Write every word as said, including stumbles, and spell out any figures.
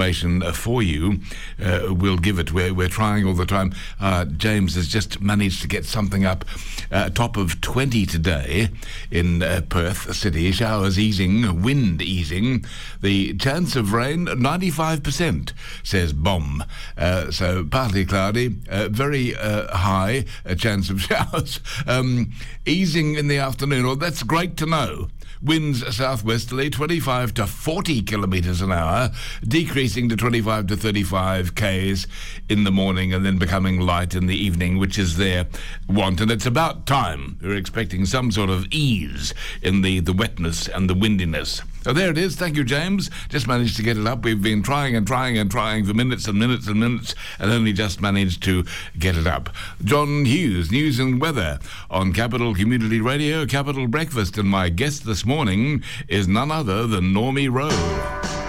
Uh, for you, uh, we'll give it. We're, we're trying all the time. Uh, James has just managed to get something up. Uh, top of twenty today in uh, Perth City. Showers easing, wind easing. The chance of rain, ninety-five percent, says Bomb. Uh, so partly cloudy, uh, very uh, high a chance of showers. Um, easing in the afternoon. Well, that's great to know. Winds southwesterly, twenty-five to forty kilometres an hour, decreasing to twenty-five to thirty-five k's in the morning and then becoming light in the evening, which is their want. And it's about time. We're expecting some sort of ease in the, the wetness and the windiness. So there it is. Thank you, James. Just managed to get it up. We've been trying and trying and trying for minutes and minutes and minutes and only just managed to get it up. John Hughes, News and Weather on Capital Community Radio, Capital Breakfast. And my guest this morning is none other than Normie Rowe.